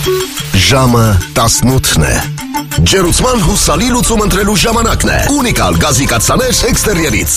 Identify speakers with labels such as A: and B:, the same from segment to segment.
A: Ժամը 18-ն է։ Ջերուցման հուսալի լուծում ընտրելու ժամանակն է։ Ունիկալ գազի կաթսաներ էքստերիերից։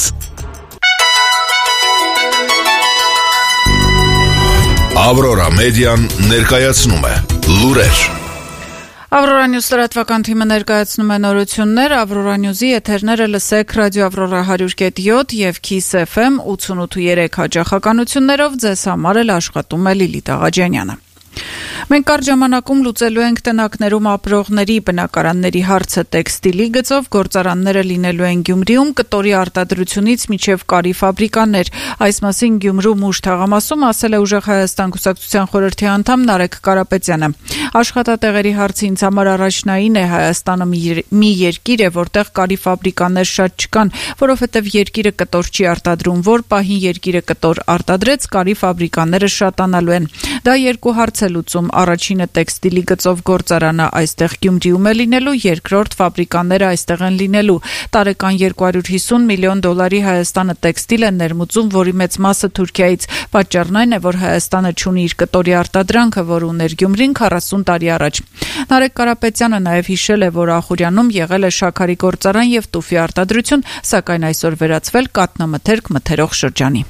A: Ավրորա մեդիան ներկայացնում է լուրեր։
B: Ավրորա Նյուզ լրատվական թիմը ներկայացնում է նորություններ։ Ավրորա Նյուզի եթերները լսեք ռադիո Ավրորա 100.7 եւ Kiss FM 88.3 հաճախականություններով։ Ձեզ համար էլ աշխատում է Լիլիթ Աղաջանյանը։ Մենք կարճ ժամանակում լուծելու ենք տնակներում ապրողների բնակարանների հարցը տեքստիլի գծով, գործարանները լինելու են Գյումրիում, կտորի արտադրությունից մինչև կարի ֆաբրիկաներ։ Այս մասին Գյումրու Մուշ թաղամասում ասել է Ուժեղ Հայաստան կուսակցության խորհրդի անդամ Նարեկ Կարապետյանը։ Աշխատատեղերի հարցը ինձ համար առաջնային է։ Հայաստանը մի երկիր է, որտեղ կարի ֆաբրիկաներ շատ չկան, որովհետև երկիրը կտոր չի արտադրում, որ պահին երկիրը կտոր արտադրեց, կարի ֆաբրիկաները շատանալու են։ Դա երկու հարց է լուծում։ Առաջինը տեքստիլի գծով գործարանը այստեղ Գյումրիում է լինելու, երկրորդ ֆաբրիկաները այստեղ են լինելու։ Տարեկան $250 միլիոն Հայաստանը տեքստիլ է ներմուծում, որի մեծ մասը Թուրքիայից։ Պատճառն այն է, որ Հայաստանը չունի իր կտորի արտադրանքը, որ ուներ Գյումրին 40 տարի առաջ։ Նարեկ Կարապետյանը նաև հիշել է, որ Ախուրյանում եղել է շաքարի գործարան եւ տուֆի արտադրություն, սակայն այսօր վերածվել կաթնամթերք մթերող շրջանի։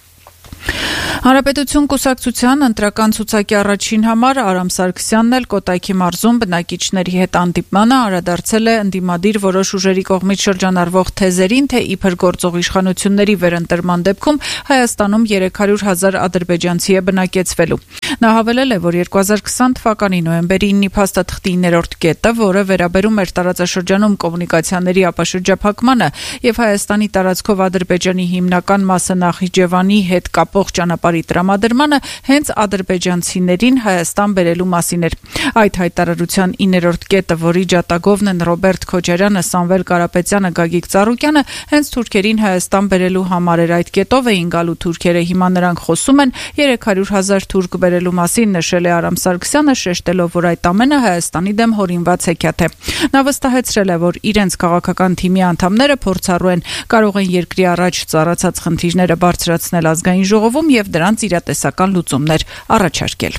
B: Հանրապետություն կուսակցության ընտրական ցուցակի առաջին համար Արամ Սարգսյանն էլ Կոտայքի մարզում բնակիչների հետ հանդիպմանը անդրադարձել է ընդդիմադիր որոշ ուժերի կողմից շրջանառվող թեզերին, թե իբր գործող իշխանությունների վերընտրման դեպքում Հայաստանում 300,000 ադրբեջանցի է բնակեցվելու։ Նա հավելել է, որ 2020 թվականի նոյեմբերի 9-ի փաստաթղթի 9-րդ կետը, որը վերաբերում էր տարածաշրջանում կոմունիկացիաների ապաշրջափակմանը եւ Հայաստանի տարածքով Ադրբեջանի հիմնական մասը Նախիջևանի հետ կապող ճանապարհի տրամադրմանը, հենց ադրբեջանցիներին Հայաստան բերելու մասին էր։ Այդ հայտարարության 9-րդ կետը, որի ջատագովն են Ռոբերտ Քոչարյանը, Սամվել Կարապետյանը, Գագիկ Ծառուկյանը, հենց թուրքերին Հայաստան բերելու համար էր։ Այդ կետով էին գալու թուրքերը, հիմա նրանք խոսում են 300,000 թուրք բերելու մասին, նշել է Արամ Սարգսյանը, շեշտելով, որ այդ ամենը Հայաստանի դեմ հորինված հեքիաթ է։ Նա վստահեցրել է, որ իրենց քաղաքական թիմի անդամները փորձառու են, կարող են երկրի առաջ ծառացած խնդիրները բարձրացնել ազգային ժողովում եւ դրանց իրատեսական լուծումներ առաջարկել։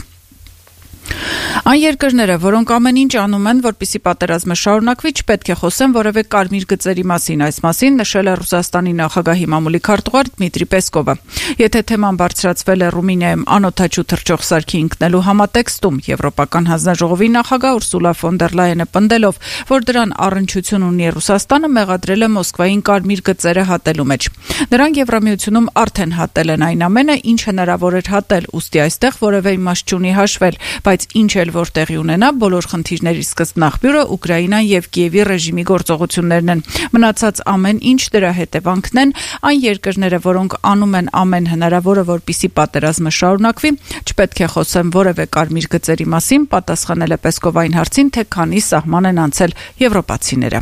B: Այն երկրները, որոնք ամեն ինչ անում են, որպեսզի պատերազմը շարունակվի, չպետք է խոսեն որևէ կարմիր գծերի մասին։ Այս մասին նշել է Ռուսաստանի նախագահի մամուլի քարտուղար Դմիտրի Պեսկովը։ Եթե թեման բարձրացվել է Ռումինիայում անօդաչու թռչող սարքի ընկնելու համատեքստում, Եվրոպական հանձնաժողովի նախագահ Ուրսուլա ֆոն դեր Լայենը պնդելով, որ դրան առնչություն ունի Ռուսաստանը, մեղադրել է Մոսկվային կարմիր գծերը հատելու մեջ։ Նրանք Եվրամիությունում արդեն հատել են այն ամենը, ինչ հնարավոր էր հատել, ուստի այստեղ որևէ իմաստ չունի հաշվել, բայց ինչ էլ որ տեղի ունենա, բոլոր խնդիրների սկզբնաղբյուրը Ուկրաինան եւ Կիևի ռեժիմի գործողություններն են։ Մնացած ամեն ինչ դրա հետևանքն են, այն երկրները, որոնք անում են ամեն հնարավորը, որպեսզի պատերազմը շարունակվի, չպետք է խոսեն որևէ կարմիր գծերի մասին, պատասխանել է Պեսկով այն հարցին, թե քանի սահման են անցել եվրոպացիները։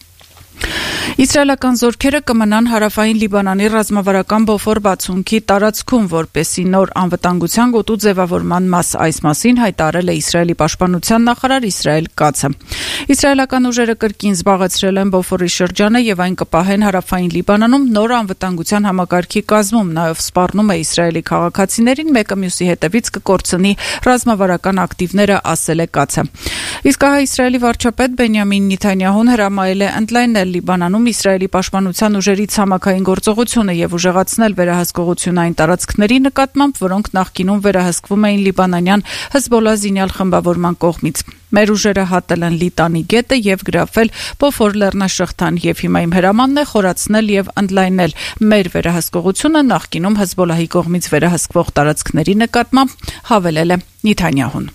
B: Իսրայելական զորքերը կմնան հարավային Լիբանանի ռազմավարական Բոֆոր բացունքի տարածքում, որպեսզի նոր անվտանգության գոտու ձևավորման մաս։ Այս մասին հայտարարել է Իսրայելի պաշտպանության նախարար Իսրայել Կացը։ Իսրայելական ուժերը կրկին զբաղեցրել են Բոֆորի շրջանը եւ այն կպահեն հարավային Լիբանանում նոր անվտանգության համակարգի կազմում, նաեւ սպառնում է Իսրայելի քաղաքացիներին մեկը մյուսի հետևից կկորցնի ռազմավարական ակտիվները, ասել է Կացը։ Իսկ հա Իսրայելի վարչապետ Բենյամին Նեթանյահուն հրամայել է ընդլայնել Լիբանանում Իսրայելի պաշտպանության ուժերի ցամաքային գործողությունը եւ ուժեղացնել վերահսկողությունը այն տարածքների նկատմամբ, որոնք նախկինում վերահսկվում էին լիբանանյան Հեզբոլլա զինյալ խմբավորման կողմից։ Մեր ուժերը հատել են Լիտանի գետը եւ գրավել Բոֆոր լեռնաշղթան եւ հիմա իմ հրամանն է խորացնել եւ ընդլայնել մեր վերահսկողությունը նախկինում Հեզբոլլահի կողմից վերահսկվող տարածքների նկատմամբ, հավելել է Նեթանյահուն։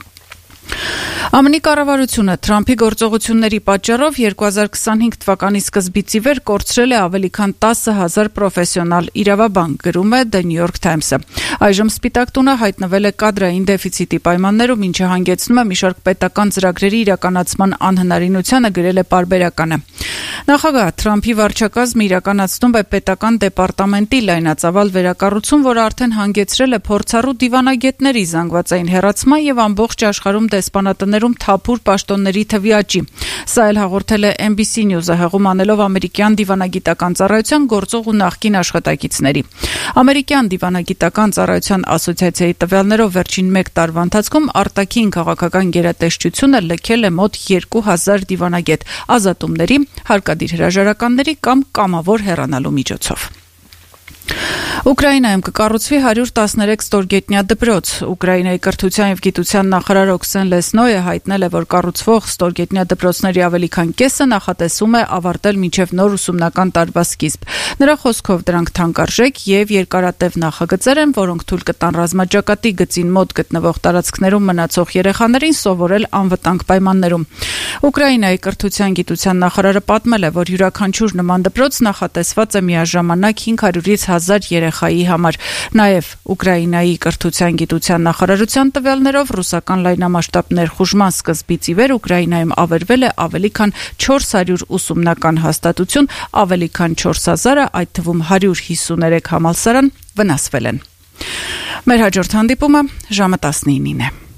B: ԱՄՆ-ի կառավարությունը Թրամփի գործողությունների պատճառով 2025 թվականի սկզբից ի վեր կորցրել է ավելի քան 10,000 պրոֆեսիոնալ իրավաբան, գրում է The New York Times-ը։ Այժմ Սպիտակ տունը հայտնվել է կադրային դեֆիցիտի պայմաններում, ինչը հանգեցնում է մի շարք պետական ծրագրերի իրականացման անհնարինությանը, գրել է պարբերականը։ Նախագահ Թրամփի վարչակազմը իրականացնում է պետական դեպարտամենտի լայնածավալ վերակառուցում, որը արդեն հանգեցրել է փորձառու դիվանագետների զանգվածային հեռացման եւ ամբողջ աշխարհում դեսպանատներ դպրոցներում թափուր պաշտոնների թվի աճի։ Սա էլ հաղորդել է NBC News-ը հեղում անելով ամերիկյան դիվանագիտական ծառայության գործող ու նախկին աշխատակիցների։ Ամերիկյան դիվանագիտական ծառայության ասոցիացիայի տվյալներով վերջին 1 տարվա ընթացքում արտաքին քաղաքական գերատեսչությունը լքել է մոտ 2000 դիվանագետ ազատումների, հարկադիր հրաժարականների կամ կամավոր հեռանալու միջոցով։ Ուկրաինայում կկառուցվի 113 ստորգետնյա դպրոց։ Ուկրաինայի կրթության և գիտության նախարար Օքսեն Լեսնոյը հայտնել է, որ կառուցվող ստորգետնյա դպրոցների ավելի քան կեսը նախատեսում է ավարտել մինչև նոր ուսումնական տարվա սկիզբ։ Նրա խոսքով դրանք թանկարժեք և երկարատև նախագծեր են, որոնք թույլ կտան ռազմաճակատի գծին մոտ գտնվող տարածքներում մնացող երեխաներին սովորել անվտանգ պայմաններում։ Ուկրաինայի կրթության գիտության նախարարը պատմել է, որ յուրաքանչյուր նման դպրոց նախատեսված է միաժամանակ 500-ից 1000 երեխայի համար։ Նաև Ուկրաինայի կրթության գիտության նախարարության տվյալներով ռուսական լայնամասշտաբ ներխուժման սկզբից ի վեր Ուկրաինայում ավերվել է ավելի քան 400 ուսումնական հաստատություն, ավելի քան 4000-ը, այդ թվում 153 համալսարան վնասվել են։ Մեր հաջորդ հանդիպումը ժամը 19-ին է։